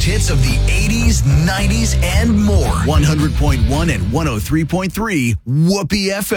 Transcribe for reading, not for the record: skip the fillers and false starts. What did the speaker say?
hits of the 80s, 90s, and more. 100.1 and 103.3 Whoopee FM.